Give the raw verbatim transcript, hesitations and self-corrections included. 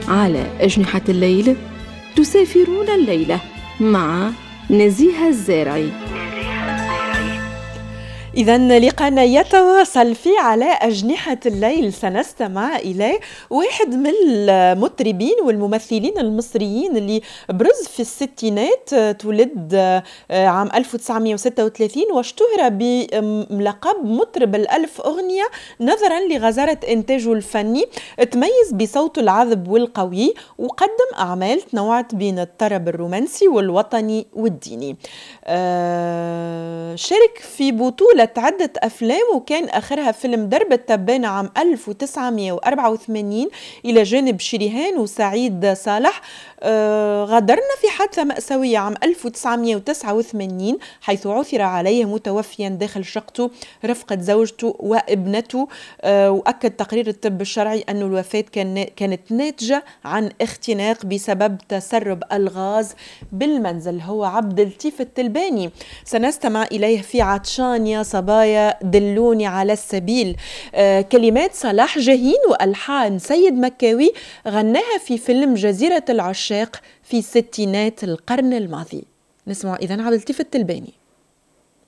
على أجنحة الليل تسافرون الليلة مع نزيهة الزارعي. إذا لقاءنا يتواصل في على أجنحة الليل، سنستمع إليه واحد من المطربين والممثلين المصريين اللي برز في الستينات، تولد عام ألف وتسعمائة وستة وثلاثين واشتهر بلقب مطرب الألف أغنية نظرا لغزارة إنتاجه الفني. تميز بصوته العذب والقوي وقدم أعمال تنوعت بين الطرب الرومانسي والوطني والديني. آه شارك في بطولة عدة أفلام، وكان آخرها فيلم درب التبانة عام ألف وتسعمائة وأربعة وثمانين إلى جانب شريهان وسعيد صالح. آه غادرنا في حادثة مأساوية عام ألف وتسعمائة وتسعة وثمانين حيث عثر عليه متوفيا داخل شقته رفقة زوجته وابنته. آه وأكد تقرير الطب الشرعي أن الوفاة كان كانت ناتجة عن اختناق بسبب تسرب الغاز بالمنزل. هو عبد اللطيف التلباني، سنستمع إليه في عطشان يا صبايا دلوني على السبيل. آه كلمات صلاح جاهين وألحان سيد مكاوي، غناها في فيلم جزيرة العشاق في ستينات القرن الماضي. نسمع إذن عبد اللطيف التلباني.